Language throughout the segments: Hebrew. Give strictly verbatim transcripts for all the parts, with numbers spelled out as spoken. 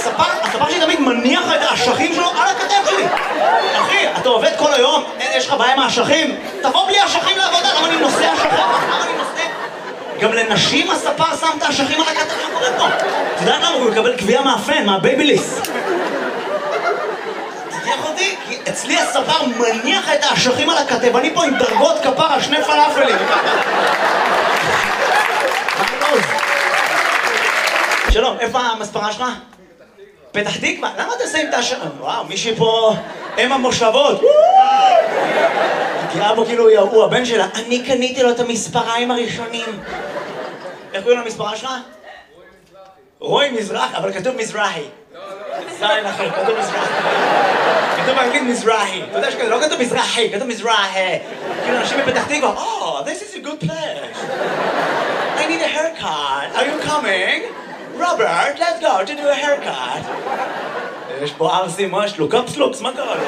הספר, הספר שלי תמיד מניח את האשכים שלו על הכתף שלי. אחי, אתה עובד כל היום, יש לך בעיה עם האשכים? תבוא בלי אשכים לעבודה, למה אני נושא אשכים? למה אני נושא? גם לנשים הספר שם את האשכים על הכתף, מה קורה פה? אתה יודע למה? הוא מקבל קביעה מהפן, מהבייביליס. תתייח אותי? כי אצלי הספר מניח את האשכים על הכתף, ואני פה עם דרגות כפרה, שני פלאפלים. שלום, איפה המספרה שלך? פתח תקווה? למה אתם שמים את האשכים? וואו, מישהי פה אם המושבות. תראה בו כאילו הוא הבן שלה. אני קניתי לו את המספריים הראשונים. איך קוראים למספרה שלך? רוי מזרח, אבל כתוב מזרחי. זין אחר, כתוב מזרחי. כתוב באנגלית מזרחי. אתה יודע שכתוב, לא כתוב מזרחי, כתוב מזרחי. כאילו אנשים בפתח תקווה, Oh, this is a good place. I need a haircut. Are you coming? Robert, let's go to do a haircut. יש פה ארסי, מה יש לו? קפסלוקס, מה קרה לו?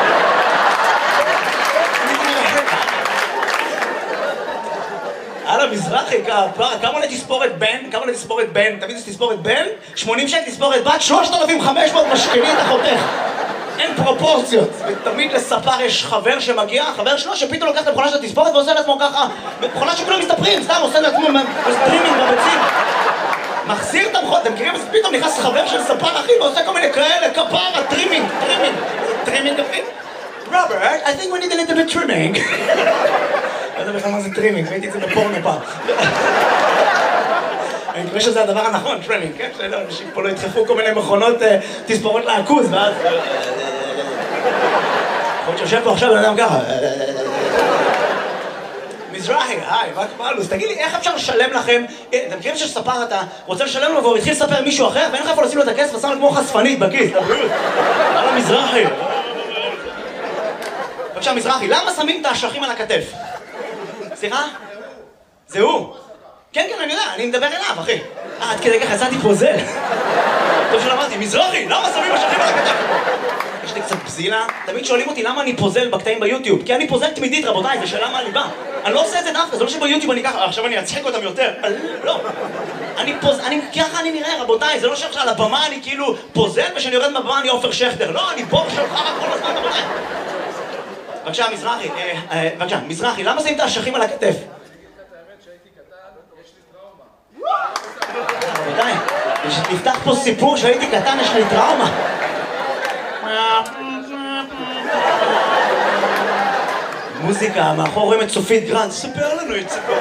הלאה, מזרחי, כמה עולה תספורת בן? כמה עולה תספורת בן? תמיד יש תספורת בן? שמונים שקל תספורת בת, שלושת אלפים וחמש מאות משכני את החותך. אין פרופורציות. ותמיד לספר יש חבר שמגיע, חבר שלו שפתאום לוקח את המכונה של התספורת ועושה לעצמו ככה. מכונה שכולם מסתפרים, סתם עושה לעצמו סטרימינג בביצים. מחזיר את המכונה, אתם מכירים? אז פתאום נכנס חבר של ספר אחי ועושה כל מיני כאלה, כפרה, טרימינג, טרימינג. טרימינג אחי? רוברט, I think we need a little bit trimming. לא יודע בכלל מה זה טרימינג, ראיתי את זה בפורנו פעם. אני מקווה שזה הדבר הנכון, טרימינג, כן? שלא, אנשים פה לא ידחפו כל מיני מכונות תספורות לעכוז, ואז... יכול להיות שיושב פה עכשיו, אני יודע ככה. מזרחי, היי, מה קרה לו? אז תגיד לי, איך אפשר לשלם לכם? אתם מכירים שספר אתה רוצה לשלם לו והוא התחיל לספר מישהו אחר, ואין לך איפה לשים לו את הכסף ושם לו כמו חשפנית בכיס, לבריאות. הלאה מזרחי. בבקשה, מזרחי, למה שמים את האשכים על הכתף? סליחה? זה הוא? כן, כן, אני יודע, אני מדבר אליו, אחי. אה, עד כדי ככה יצאתי פוזל. טוב שלא אמרתי, מזרחי, למה שמים אשכים על הכתף? יש לי קצת בזילה. תמיד שואלים אותי למה אני פוזל בקטעים ביוטיוב. כי אני פוזל תמידית, רבותיי, זה שאלה מהליבה. אני לא עושה את זה דווקא, זה לא שביוטיוב אני ככה, עכשיו אני אצחק אותם יותר. לא. אני פוזל, אני, ככה אני נראה, רבותיי, זה לא שעכשיו על הבמה אני כאילו פוזל, ושאני יורד מהבמה אני עופר שכטר. לא, אני בור שלך כל הזמן, רבותיי. בבקשה, מזרחי, בבקשה, מזרחי, למה שמים את האשכים על הכתף? רבותיי, נפתח פה סיפור שהייתי קטן, יש לי טראומה. מוזיקה, מאחור רואים את סופית גרנד, ספר לנו את סיפור.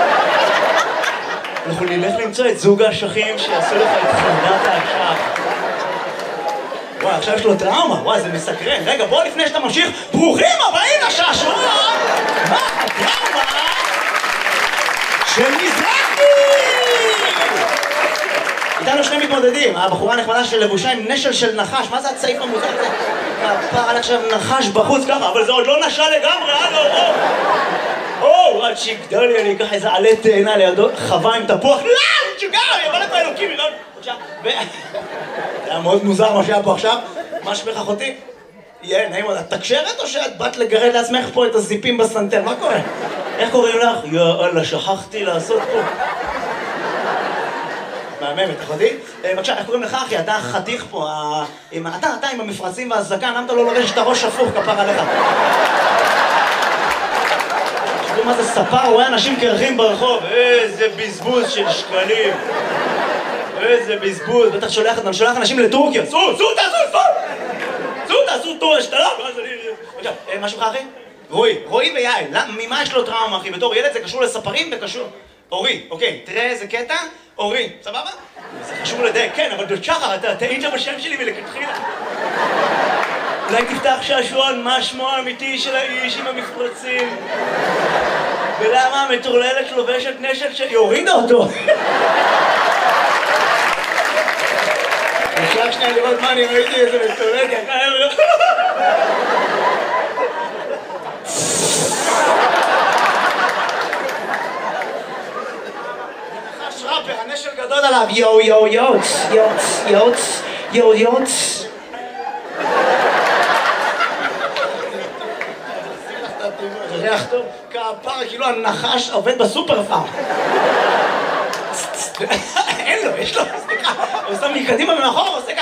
אנחנו נלך למצוא את זוג האשכים שיעשו לך את חרדת האשך. וואי, עכשיו יש לו טראומה, וואי, זה מסקרן. רגע, בוא לפני שאתה ממשיך, ברוכים הבאים לשעשועון! מה הטראומה של מזרחי? איתנו שני מתמודדים, הבחורה נחמדה של לבושה עם נשל של נחש, מה זה הצעיף המוזר הזה? כפר על עכשיו נחש בחוץ ככה, אבל זה עוד לא נשל לגמרי, הלו, או! או, עד שיגדל לי, אני אקח איזה עלה תאנה לידו, חווה עם תפוח, לא, תשוגע, יבוא לפה אלוקים, יבוא לפה. זה היה מאוד מוזר מה שהיה פה עכשיו. מה שמך אחותי? יהיה, נעים עוד, את תקשרת או שאת באת לגרד לעצמך פה את הזיפים בסנטר? מה קורה? איך קוראים לך? יאללה, שכחתי לעשות פה. מהממת, אחותי? בבקשה, איך קוראים לך אחי? אתה חתיך פה, אתה, אתה עם המפרצים והזקן, למה אתה לא לובש את הראש הפוך כפר עליך? תראו מה זה ספר, הוא רואה אנשים קרחים ברחוב, איזה בזבוז של שקלים. איזה בזבוז, בטח שולח, שולח אנשים לטורקיה. סו, סו, תעשו, סו! סו, תעשו טור השתלה, ואז אני... עכשיו, משהו לך אחי? רועי, רועי ויעל, ממה יש לו טראומה אחי? בתור ילד זה קשור לספרים וקשור... אורי, אוקיי, תראה איזה קטע, אורי, סבבה? זה חשוב לדייק, כן, אבל שחר, אתה טעית בשם שלי מלכתחילה. אולי תפתח שעשועון, מה שמו האמיתי של האיש עם המפרצים? ולמה המטורללת לובשת נשל שלי? הורידה אותו! נשלח שנייה לראות מה אני ראיתי איזה מטורללת, ראפר, הנשל גדול עליו, יו יו יוץ, יוץ, יוץ, יו יוץ. זה ריח טוב, כפר, כאילו הנחש עובד בסופר פארם. אין לו, יש לו, סליחה, הוא שם לי קדימה ומאחור, עושה ככה.